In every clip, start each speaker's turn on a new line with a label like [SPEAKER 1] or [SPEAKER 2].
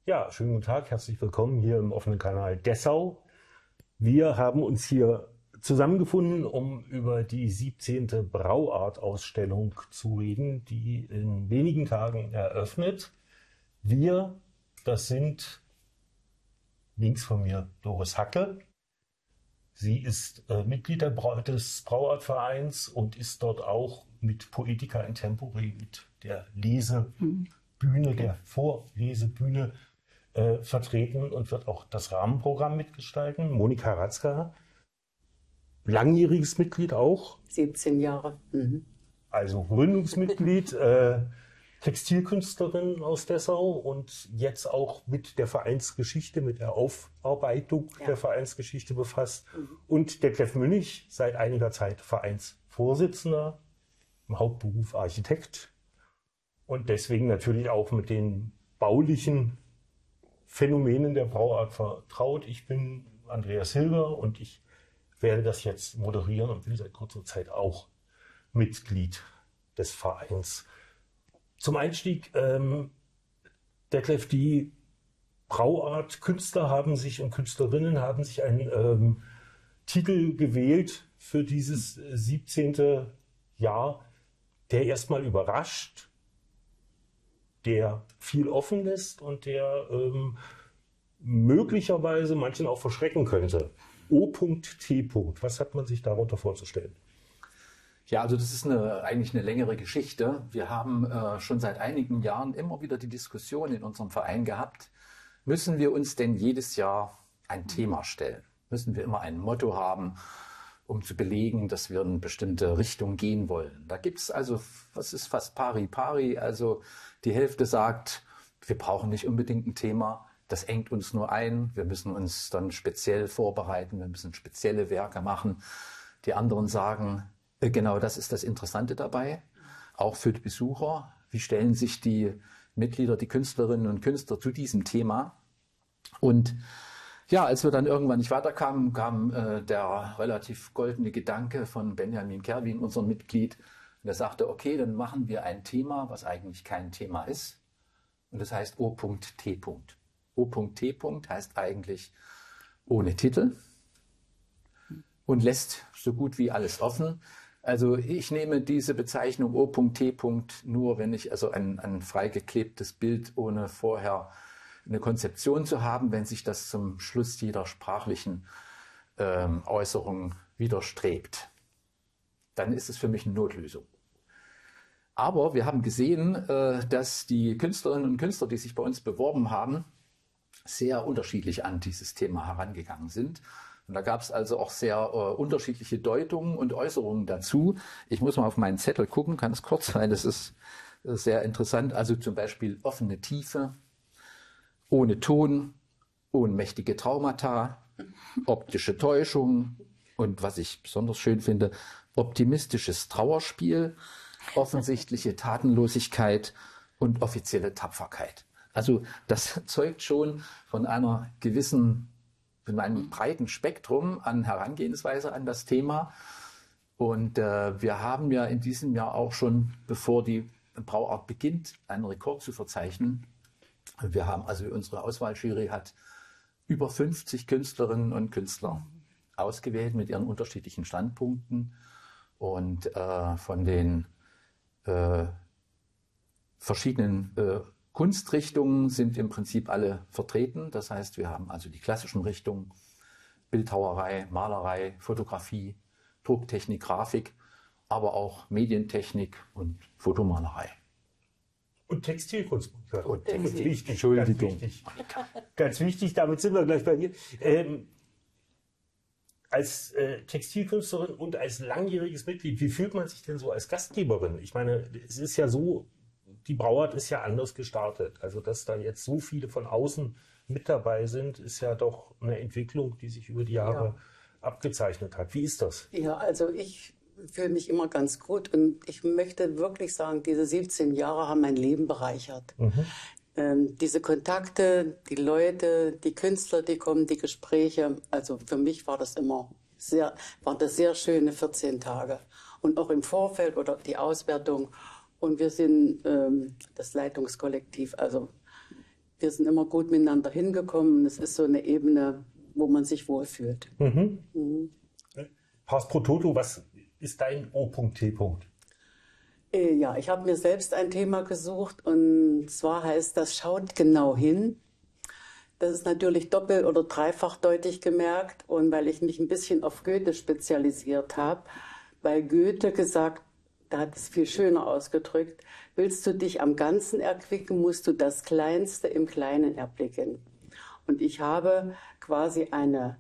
[SPEAKER 1] Ja, schönen guten Tag, herzlich willkommen hier im offenen Kanal Dessau. Wir haben uns hier zusammengefunden, um über die 17. Brauart-Ausstellung zu reden, die in wenigen Tagen eröffnet. Wir, das sind links von mir Doris Hacke. Sie ist Mitglied des Brauart-Vereins und ist dort auch mit Poetica in Tempore, mit der Lesebühne, der Vorlesebühne vertreten und wird auch das Rahmenprogramm mitgestalten. Monika Ratzka, langjähriges Mitglied auch.
[SPEAKER 2] 17 Jahre.
[SPEAKER 1] Also Gründungsmitglied, Textilkünstlerin aus Dessau und jetzt auch mit der Vereinsgeschichte, mit der Aufarbeitung der Vereinsgeschichte befasst. Und Detlef Münnig, seit einiger Zeit Vereinsvorsitzender, im Hauptberuf Architekt und deswegen natürlich auch mit den baulichen Phänomenen der Brauart vertraut. Ich bin Andreas Hilger und ich werde das jetzt moderieren und bin seit kurzer Zeit auch Mitglied des Vereins. Zum Einstieg, Detlef, die Brauart-Künstler und Künstlerinnen haben sich einen Titel gewählt für dieses 17. Jahr, der erstmal überrascht, der viel offen lässt und der möglicherweise manchen auch verschrecken könnte. O.T. Was hat man sich darunter vorzustellen?
[SPEAKER 3] Ja, also das ist eigentlich eine längere Geschichte. Wir haben schon seit einigen Jahren immer wieder die Diskussion in unserem Verein gehabt, müssen wir uns denn jedes Jahr ein Thema stellen? Müssen wir immer ein Motto haben, um zu belegen, dass wir in eine bestimmte Richtung gehen wollen? Da gibt es also, was ist fast pari-pari, also die Hälfte sagt, wir brauchen nicht unbedingt ein Thema, das engt uns nur ein, wir müssen uns dann speziell vorbereiten, wir müssen spezielle Werke machen. Die anderen sagen, genau das ist das Interessante dabei, auch für die Besucher. Wie stellen sich die Mitglieder, die Künstlerinnen und Künstler zu diesem Thema? Und ja, als wir dann irgendwann nicht weiterkamen, kam der relativ goldene Gedanke von Benjamin Kerwin, unserem Mitglied. Und er sagte, okay, dann machen wir ein Thema, was eigentlich kein Thema ist. Und das heißt O.T. O.T. heißt eigentlich ohne Titel und lässt so gut wie alles offen. Also ich nehme diese Bezeichnung O.T. nur, wenn ich also ein freigeklebtes Bild ohne vorher eine Konzeption zu haben, wenn sich das zum Schluss jeder sprachlichen Äußerung widerstrebt. Dann ist es für mich eine Notlösung. Aber wir haben gesehen, dass die Künstlerinnen und Künstler, die sich bei uns beworben haben, sehr unterschiedlich an dieses Thema herangegangen sind. Und da gab es also auch sehr unterschiedliche Deutungen und Äußerungen dazu. Ich muss mal auf meinen Zettel gucken, kann es kurz sein, das ist sehr interessant. Also zum Beispiel offene Tiefe, ohne Ton, ohnmächtige Traumata, optische Täuschung und was ich besonders schön finde, optimistisches Trauerspiel, offensichtliche Tatenlosigkeit und offizielle Tapferkeit. Also das zeugt schon von einer gewissen, von einem breiten Spektrum an Herangehensweise an das Thema. Und wir haben ja in diesem Jahr auch schon, bevor die Brauart beginnt, einen Rekord zu verzeichnen. Wir haben also unsere Auswahljury hat über 50 Künstlerinnen und Künstler ausgewählt mit ihren unterschiedlichen Standpunkten. Und von den verschiedenen Kunstrichtungen sind im Prinzip alle vertreten. Das heißt, wir haben also die klassischen Richtungen, Bildhauerei, Malerei, Fotografie, Drucktechnik, Grafik, aber auch Medientechnik und Fotomalerei.
[SPEAKER 1] Und Textilkunst.
[SPEAKER 3] Und Textil.
[SPEAKER 1] Wichtig,
[SPEAKER 3] Entschuldigung.
[SPEAKER 1] Ganz wichtig, damit sind wir gleich bei dir. Als Textilkünstlerin und als langjähriges Mitglied, wie fühlt man sich denn so als Gastgeberin? Ich meine, es ist ja so, die Brauart ist ja anders gestartet. Also, dass da jetzt so viele von außen mit dabei sind, ist ja doch eine Entwicklung, die sich über die Jahre abgezeichnet hat. Wie ist das?
[SPEAKER 2] Ja, also ich fühle mich immer ganz gut und ich möchte wirklich sagen, diese 17 Jahre haben mein Leben bereichert. Diese Kontakte, die Leute, die Künstler, die kommen, die Gespräche, also für mich war das immer sehr schöne 14 Tage. Und auch im Vorfeld oder die Auswertung. Und wir sind das Leitungskollektiv, also wir sind immer gut miteinander hingekommen. Es ist so eine Ebene, wo man sich wohlfühlt.
[SPEAKER 1] Pars pro Toto, was ist dein O.T.?
[SPEAKER 2] Ja, ich habe mir selbst ein Thema gesucht und zwar heißt das Schaut genau hin. Das ist natürlich doppelt- oder dreifachdeutig gemerkt und weil ich mich ein bisschen auf Goethe spezialisiert habe, weil Goethe gesagt, da hat es viel schöner ausgedrückt, willst du dich am Ganzen erquicken, musst du das Kleinste im Kleinen erblicken. Und ich habe quasi eine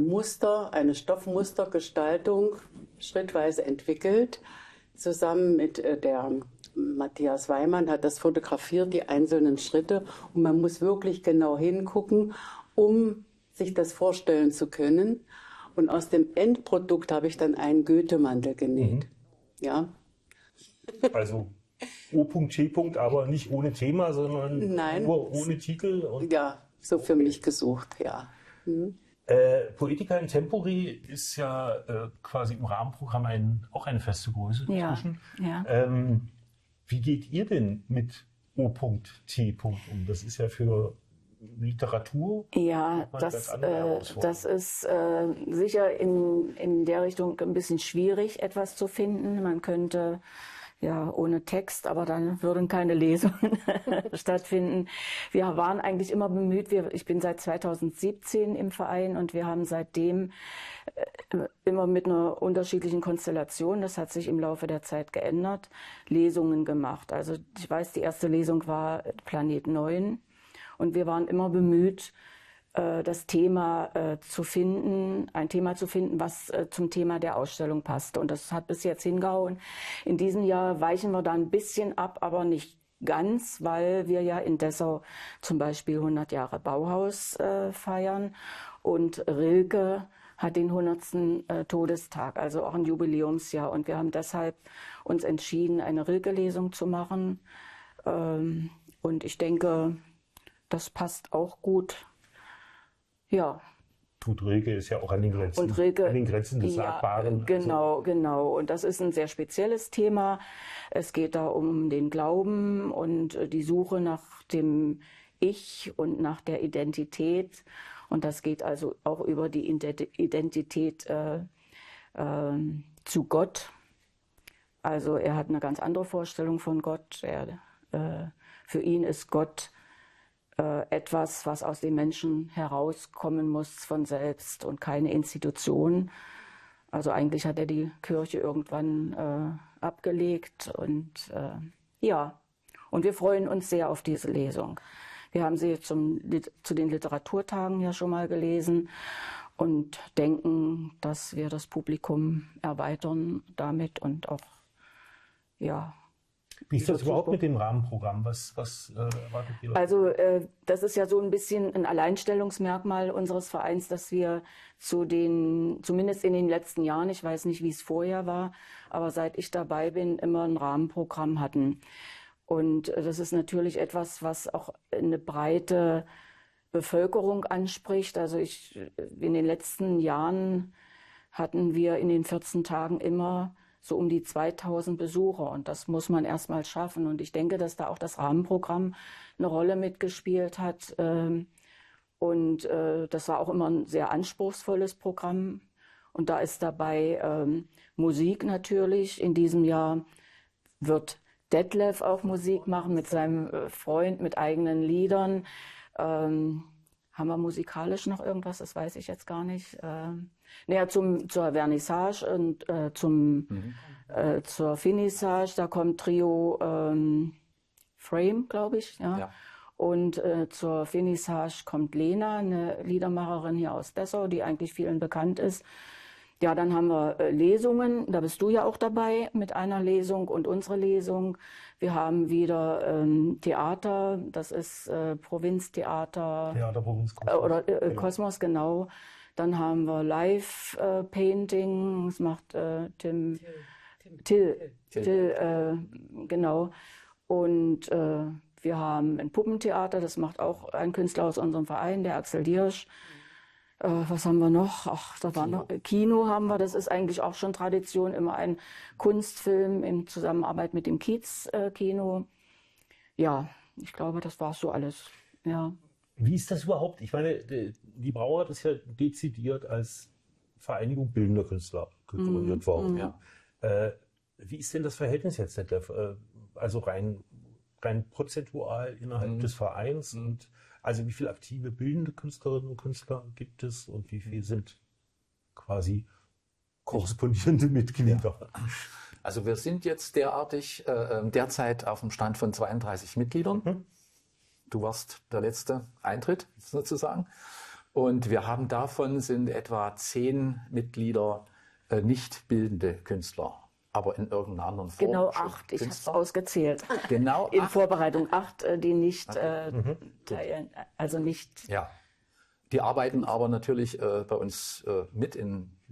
[SPEAKER 2] Stoffmustergestaltung schrittweise entwickelt. Zusammen mit der Matthias Weimann hat das fotografiert, die einzelnen Schritte. Und man muss wirklich genau hingucken, um sich das vorstellen zu können. Und aus dem Endprodukt habe ich dann einen Goethe-Mantel genäht. Ja.
[SPEAKER 1] Also O.T., aber nicht ohne Thema, sondern nur ohne Titel. Und
[SPEAKER 2] ja, so für mich gesucht, ja.
[SPEAKER 1] Poetica in Tempore ist ja quasi im Rahmenprogramm auch eine feste Größe inzwischen.
[SPEAKER 4] Ja.
[SPEAKER 1] Wie geht ihr denn mit O.T. um? Das ist ja für Literatur.
[SPEAKER 4] Ja, das ist sicher in der Richtung ein bisschen schwierig, etwas zu finden. Man könnte ja ohne Text, aber dann würden keine Lesungen stattfinden. Wir waren eigentlich immer bemüht. Ich bin seit 2017 im Verein und wir haben seitdem immer mit einer unterschiedlichen Konstellation, das hat sich im Laufe der Zeit geändert, Lesungen gemacht. Also ich weiß, die erste Lesung war Planet 9 und wir waren immer bemüht, das Thema zu finden, ein Thema zu finden, was zum Thema der Ausstellung passt. Und das hat bis jetzt hingehauen. In diesem Jahr weichen wir da ein bisschen ab, aber nicht ganz, weil wir ja in Dessau zum Beispiel 100 Jahre Bauhaus feiern und Rilke hat den 100. Todestag, also auch ein Jubiläumsjahr. Und wir haben deshalb uns entschieden, eine Rilke-Lesung zu machen. Und ich denke, das passt auch gut. Ja.
[SPEAKER 1] Tut Rilke ist ja auch an den Grenzen, des Sagbaren.
[SPEAKER 4] Genau. Und das ist ein sehr spezielles Thema. Es geht da um den Glauben und die Suche nach dem Ich und nach der Identität. Und das geht also auch über die Identität zu Gott. Also er hat eine ganz andere Vorstellung von Gott. Für ihn ist Gott etwas, was aus den Menschen herauskommen muss von selbst und keine Institution. Also eigentlich hat er die Kirche irgendwann abgelegt und ja. Und wir freuen uns sehr auf diese Lesung. Wir haben sie zu den Literaturtagen ja schon mal gelesen und denken, dass wir das Publikum erweitern damit und auch, ja.
[SPEAKER 1] Wie ist das überhaupt mit dem Rahmenprogramm? Was erwartet ihr?
[SPEAKER 4] Also das ist ja so ein bisschen ein Alleinstellungsmerkmal unseres Vereins, dass wir zumindest in den letzten Jahren, ich weiß nicht, wie es vorher war, aber seit ich dabei bin, immer ein Rahmenprogramm hatten. Und das ist natürlich etwas, was auch eine breite Bevölkerung anspricht. Also in den letzten Jahren hatten wir in den 14 Tagen immer so um die 2000 Besucher und das muss man erstmal schaffen. Und ich denke, dass da auch das Rahmenprogramm eine Rolle mitgespielt hat. Und das war auch immer ein sehr anspruchsvolles Programm. Und da ist dabei Musik natürlich. In diesem Jahr wird Detlef auch Musik machen mit seinem Freund, mit eigenen Liedern. Haben wir musikalisch noch irgendwas? Das weiß ich jetzt gar nicht. Zur Vernissage und zur Finissage, da kommt Trio Frame, glaube ich. Ja. Und zur Finissage kommt Lena, eine Liedermacherin hier aus Dessau, die eigentlich vielen bekannt ist. Ja, dann haben wir Lesungen, da bist du ja auch dabei mit einer Lesung und unsere Lesung. Wir haben wieder Theater, das ist Provinztheater.
[SPEAKER 1] Theater Provinz
[SPEAKER 4] Kosmos, genau. Dann haben wir Live-Painting, das macht Till, genau. Und wir haben ein Puppentheater, das macht auch ein Künstler aus unserem Verein, der Axel Diersch. Was haben wir noch? Kino haben wir, das ist eigentlich auch schon Tradition, immer ein Kunstfilm in Zusammenarbeit mit dem Kiez-Kino. Ja, ich glaube, das war so alles. Ja.
[SPEAKER 1] Wie ist das überhaupt? Ich meine, die Brauart ist ja dezidiert als Vereinigung bildender Künstler gegründet worden.
[SPEAKER 3] Ja.
[SPEAKER 1] Wie ist denn das Verhältnis jetzt, Detlef? Also rein prozentual innerhalb des Vereins und also wie viele aktive bildende Künstlerinnen und Künstler gibt es und wie viele sind quasi korrespondierende Mitglieder?
[SPEAKER 3] Ja. Also wir sind jetzt derzeit auf dem Stand von 32 Mitgliedern. Du warst der letzte Eintritt sozusagen. Und wir haben davon sind etwa 10 Mitglieder nicht bildende Künstler, aber in irgendeiner anderen Form.
[SPEAKER 4] Genau 8, ich habe es ausgezählt.
[SPEAKER 3] Genau
[SPEAKER 4] in
[SPEAKER 3] 8.
[SPEAKER 4] Vorbereitung 8, die nicht, also nicht.
[SPEAKER 3] Ja, die arbeiten aber natürlich bei uns mit in